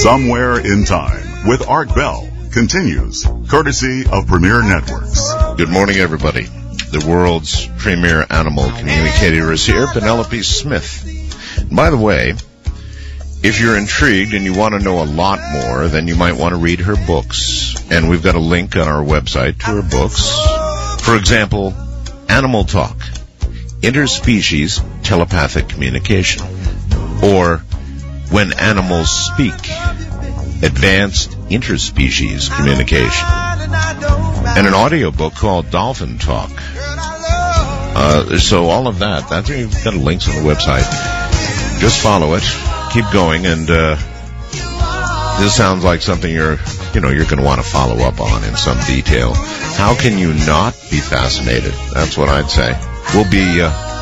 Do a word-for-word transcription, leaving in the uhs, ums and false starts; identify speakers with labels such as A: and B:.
A: Somewhere in Time with Art Bell continues, courtesy of Premier Networks.
B: Good morning, everybody. The world's premier animal communicator is here, Penelope Smith. And by the way, if you're intrigued and you want to know a lot more, then you might want to read her books. And we've got a link on our website to her books. For example, Animal Talk, Interspecies Telepathic Communication. Or When Animals Speak, Advanced Interspecies Communication. And an audio book called Dolphin Talk. Uh, so all of that, that's, you've got links on the website. Just follow it. Keep going, and uh, this sounds like something you're, you know, you're going to want to follow up on in some detail. How can you not be fascinated? That's what I'd say. We'll be uh,